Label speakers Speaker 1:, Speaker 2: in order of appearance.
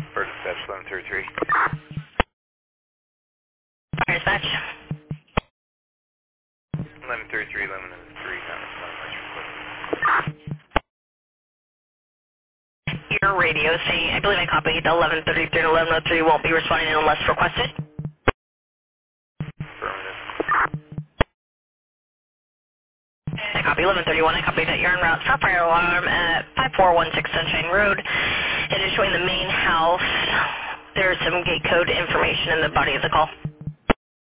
Speaker 1: For dispatch 1133.
Speaker 2: Fire dispatch.
Speaker 1: 1133, 1103,
Speaker 2: Your radio saying, I believe I copied the 1133 and 1103 won't be responding unless requested.
Speaker 1: affirmative.
Speaker 2: I copy 1131. I copy that you're en route for fire alarm at 5416 Sunshine Road. It is showing the main house. There's some gate code information in the body of the call.